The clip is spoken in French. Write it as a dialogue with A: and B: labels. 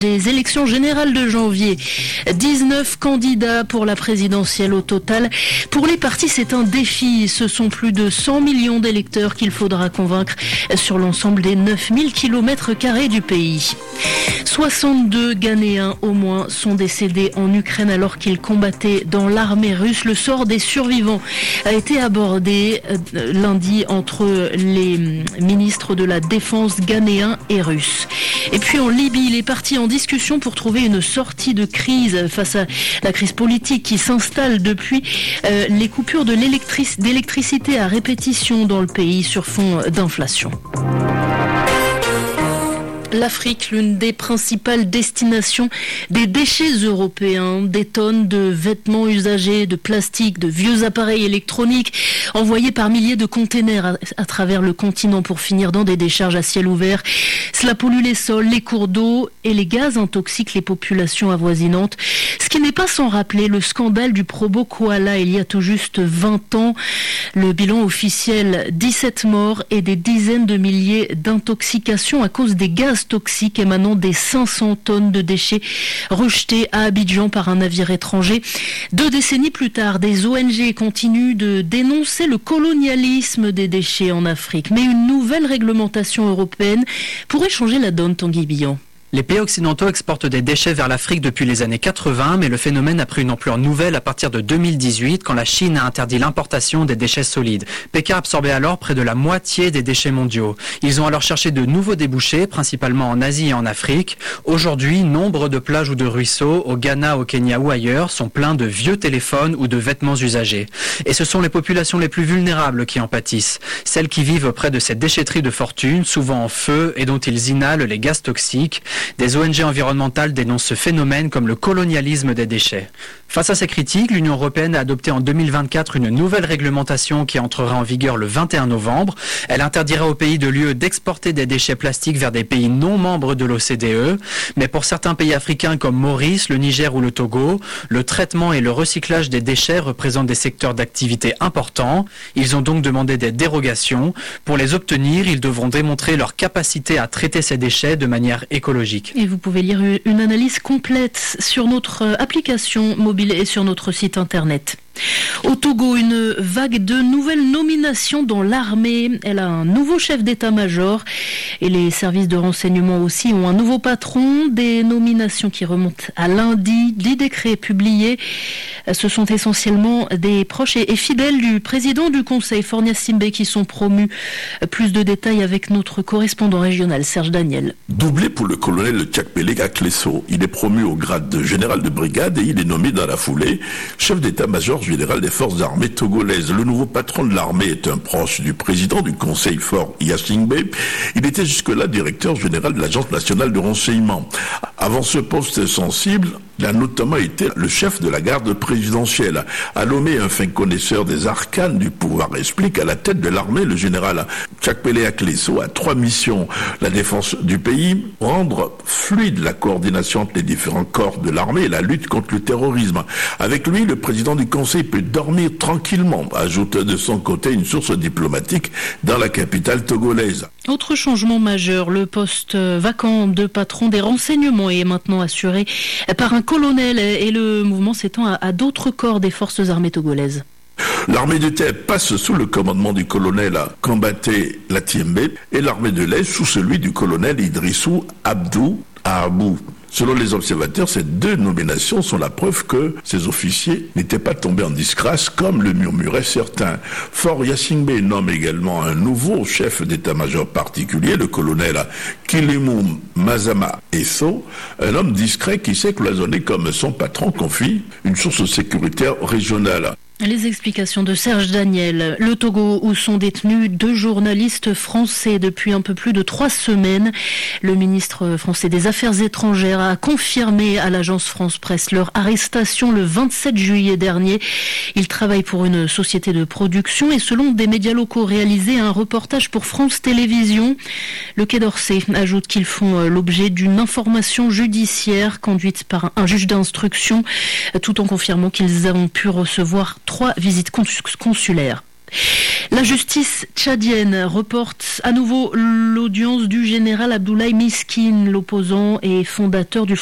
A: Des élections générales de janvier, 19 candidats pour la présidentielle au total. Pour les partis, c'est un défi. Ce sont plus de 100 millions d'électeurs qu'il faudra convaincre sur l'ensemble des 9000 km² du pays. 62 Ghanéens au moins sont décédés en Ukraine alors qu'ils combattaient dans l'armée russe. Le sort des survivants a été abordé lundi entre les ministres de la Défense ghanéens et russes. Et puis en Libye, les partis en discussion pour trouver une sortie de crise face à la crise politique qui s'installe depuis les coupures d'électricité à répétition dans le pays sur fond d'inflation. L'Afrique, l'une des principales destinations des déchets européens, des tonnes de vêtements usagés, de plastique, de vieux appareils électroniques envoyés par milliers de containers à travers le continent pour finir dans des décharges à ciel ouvert. Cela pollue les sols, les cours d'eau et les gaz intoxiquent les populations avoisinantes. Ce qui n'est pas sans rappeler le scandale du Probo Koala il y a tout juste 20 ans. Le bilan officiel, 17 morts et des dizaines de milliers d'intoxications à cause des gaz toxiques émanant des 500 tonnes de déchets rejetés à Abidjan par un navire étranger. 2 décennies plus tard, des ONG continuent de dénoncer le colonialisme des déchets en Afrique. Mais une nouvelle réglementation européenne pourrait changer la donne, Tanguy Billon.
B: Les pays occidentaux exportent des déchets vers l'Afrique depuis les années 80, mais le phénomène a pris une ampleur nouvelle à partir de 2018, quand la Chine a interdit l'importation des déchets solides. Pékin absorbait alors près de la moitié des déchets mondiaux. Ils ont alors cherché de nouveaux débouchés, principalement en Asie et en Afrique. Aujourd'hui, nombre de plages ou de ruisseaux, au Ghana, au Kenya ou ailleurs, sont pleins de vieux téléphones ou de vêtements usagés. Et ce sont les populations les plus vulnérables qui en pâtissent. Celles qui vivent près de ces déchetteries de fortune, souvent en feu, et dont ils inhalent les gaz toxiques. Des ONG environnementales dénoncent ce phénomène comme le colonialisme des déchets. Face à ces critiques, l'Union européenne a adopté en 2024 une nouvelle réglementation qui entrera en vigueur le 21 novembre. Elle interdira aux pays de l'UE d'exporter des déchets plastiques vers des pays non membres de l'OCDE. Mais pour certains pays africains comme Maurice, le Niger ou le Togo, le traitement et le recyclage des déchets représentent des secteurs d'activité importants. Ils ont donc demandé des dérogations. Pour les obtenir, ils devront démontrer leur capacité à traiter ces déchets de manière écologique.
A: Et vous pouvez lire une analyse complète sur notre application mobile et sur notre site internet. Au Togo, une vague de nouvelles nominations dans l'armée. Elle a un nouveau chef d'état-major et les services de renseignement aussi ont un nouveau patron. Des nominations qui remontent à lundi. 10 décrets publiés. Ce sont essentiellement des proches et fidèles du président du Conseil, Faure Gnassingbé, qui sont promus. Plus de détails avec notre correspondant régional, Serge Daniel.
C: Doublé pour le colonel Tchakpele Akleso. Il est promu au grade de général de brigade et il est nommé dans la foulée chef d'état-major général des forces armées togolaises. Le nouveau patron de l'armée est un proche du président du Conseil, Faure Gnassingbé. Il était jusque-là directeur général de l'Agence nationale de renseignement. Avant ce poste sensible, il a notamment été le chef de la garde présidentielle. À Lomé, un fin connaisseur des arcanes du pouvoir explique à la tête de l'armée, le général Tchakpele Akleso a 3 missions. La défense du pays, rendre fluide la coordination entre les différents corps de l'armée et la lutte contre le terrorisme. Avec lui, le président du Conseil peut dormir tranquillement, ajoute de son côté une source diplomatique dans la capitale togolaise.
A: Autre changement majeur, le poste vacant de patron des renseignements est maintenant assuré par un colonel et le mouvement s'étend à d'autres corps des forces armées togolaises.
C: L'armée de terre passe sous le commandement du colonel Kambaté Latiembe et l'armée de l'air sous celui du colonel Idrissou Abdou Ahabou. Selon les observateurs, ces 2 nominations sont la preuve que ces officiers n'étaient pas tombés en disgrâce comme le murmuraient certains. Faure Gnassingbé nomme également un nouveau chef d'état-major particulier, le colonel Kilimou Mazama Esso, un homme discret qui sait cloisonner comme son patron, confie une source sécuritaire régionale.
A: Les explications de Serge Daniel. Le Togo, où sont détenus 2 journalistes français depuis un peu plus de 3 semaines. Le ministre français des Affaires étrangères a confirmé à l'agence France Presse leur arrestation le 27 juillet dernier. Ils travaillent pour une société de production et selon des médias locaux réalisé un reportage pour France Télévisions. Le Quai d'Orsay ajoute qu'ils font l'objet d'une information judiciaire conduite par un juge d'instruction, tout en confirmant qu'ils ont pu recevoir 3 visites consulaires. La justice tchadienne reporte à nouveau l'audience du général Abdoulaye Miskine, l'opposant et fondateur du